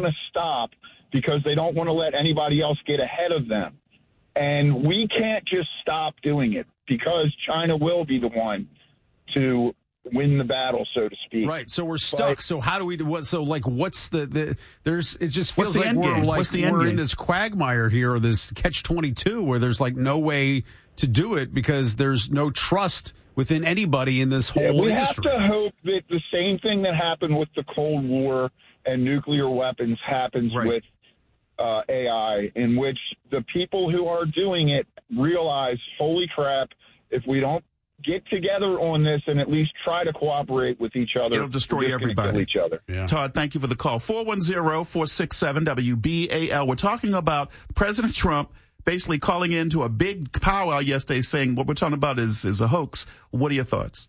want to stop because they don't want to let anybody else get ahead of them. And we can't just stop doing it because China will be the one to win the battle, so to speak. Right. So we're stuck. So how do we do what? So like, what's the there's, it just feels like we're in this quagmire here, or this catch-22 where there's like no way to do it because there's no trust within anybody in this whole industry. We have to hope that the same thing that happened with the Cold War and nuclear weapons happens with AI, in which the people who are doing it realize, holy crap, if we don't get together on this and at least try to cooperate with each other, it'll destroy everybody. Kill each other. Yeah. Todd, thank you for the call. 410-467-WBAL. We're talking about President Trump basically calling into a big powwow yesterday saying what we're talking about is a hoax. What are your thoughts?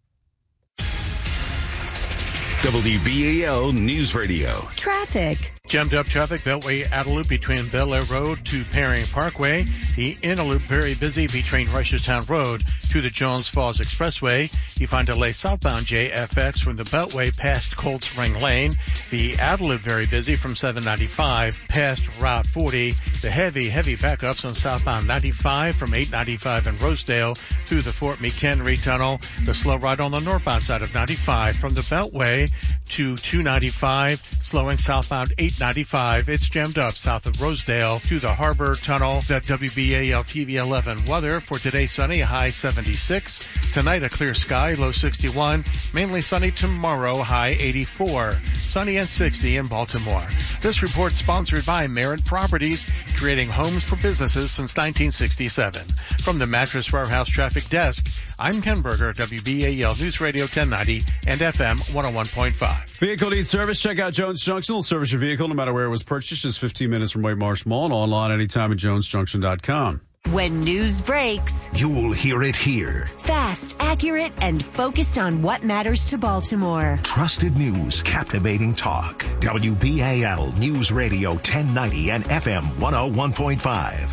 WBAL News Radio. Traffic. Jammed up traffic, Beltway outer loop between Bel Air Road to Perry Parkway. The inner loop very busy between Reisterstown Road to the Jones Falls Expressway. You find delay southbound JFX from the Beltway past Cold Spring Lane. The outer loop very busy from 795 past Route 40. The heavy backups on southbound 95 from 895 in Rosedale through the Fort McHenry Tunnel. The slow ride on the northbound side of 95 from the Beltway to 295, slowing southbound 895. It's jammed up south of Rosedale to the Harbor Tunnel. That WBAL TV 11 weather for today: sunny, high 76. Tonight a clear sky, low 61. Mainly sunny tomorrow, high 84. Sunny and 60 in Baltimore. This report sponsored by Merritt Properties, creating homes for businesses since 1967. From the Mattress Warehouse Traffic Desk, I'm Ken Berger, WBAL News Radio 1090 and FM 101.5. Vehicle needs service? Check out Jones Junction. They'll service your vehicle no matter where it was purchased. Just 15 minutes from White Marsh Mall and online anytime at jonesjunction.com. When news breaks, you'll hear it here. Fast, accurate, and focused on what matters to Baltimore. Trusted news, captivating talk. WBAL News Radio 1090 and FM 101.5.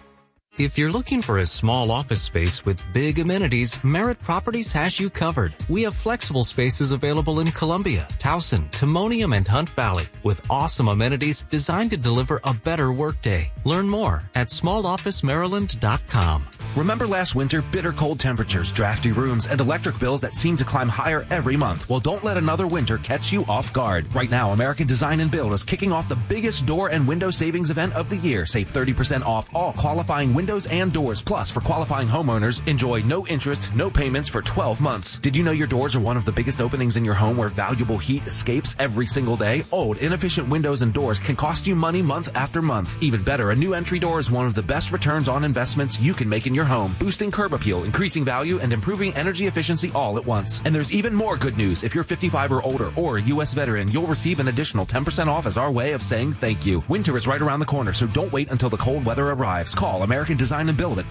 If you're looking for a small office space with big amenities, Merritt Properties has you covered. We have flexible spaces available in Columbia, Towson, Timonium, and Hunt Valley with awesome amenities designed to deliver a better workday. Learn more at smallofficemaryland.com. Remember last winter, bitter cold temperatures, drafty rooms, and electric bills that seem to climb higher every month? Well, don't let another winter catch you off guard. Right now, American Design and Build is kicking off the biggest door and window savings event of the year. Save 30% off all qualifying windows and doors. Plus, for qualifying homeowners, enjoy no interest, no payments for 12 months. Did you know your doors are one of the biggest openings in your home where valuable heat escapes every single day? Old, inefficient windows and doors can cost you money month after month. Even better, a new entry door is one of the best returns on investments you can make in your home, boosting curb appeal, increasing value, and improving energy efficiency all at once. And there's even more good news. If you're 55 or older or a U.S. veteran, you'll receive an additional 10% off as our way of saying thank you. Winter is right around the corner, so don't wait until the cold weather arrives. Call American Design and Build at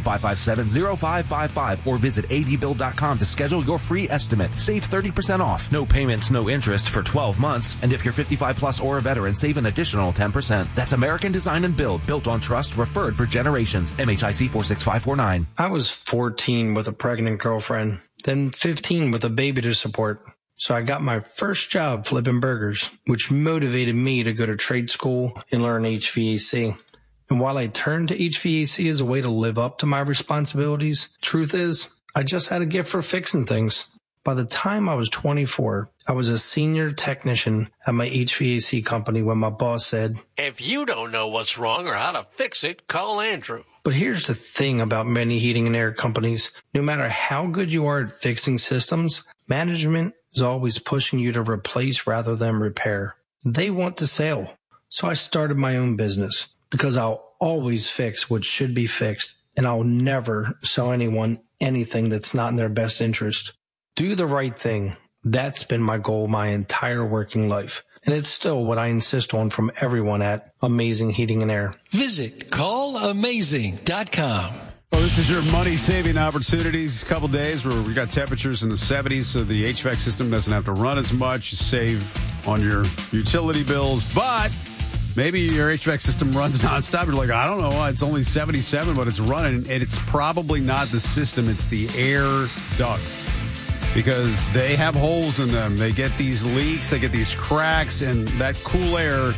410-557-0555 or visit adbuild.com to schedule your free estimate. Save 30% off. No payments, no interest for 12 months. And if you're 55 plus or a veteran, save an additional 10%. That's American Design and Build, built on trust, referred for generations. MHIC 46549. I was 14 with a pregnant girlfriend, then 15 with a baby to support. So I got my first job flipping burgers, which motivated me to go to trade school and learn HVAC. And while I turned to HVAC as a way to live up to my responsibilities, truth is, I just had a gift for fixing things. By the time I was 24, I was a senior technician at my HVAC company when my boss said, "If you don't know what's wrong or how to fix it, call Andrew." But here's the thing about many heating and air companies. No matter how good you are at fixing systems, management is always pushing you to replace rather than repair. They want the sale. So I started my own business. Because I'll always fix what should be fixed, and I'll never sell anyone anything that's not in their best interest. Do the right thing. That's been my goal my entire working life. And it's still what I insist on from everyone at Amazing Heating and Air. Visit callamazing.com. Well, this is your money-saving opportunities. A couple days where we got temperatures in the 70s, so the HVAC system doesn't have to run as much. You save on your utility bills, but maybe your HVAC system runs nonstop. You're like, I don't know, it's only 77, but it's running. And it's probably not the system. It's the air ducts because they have holes in them. They get these leaks. They get these cracks, and that cool air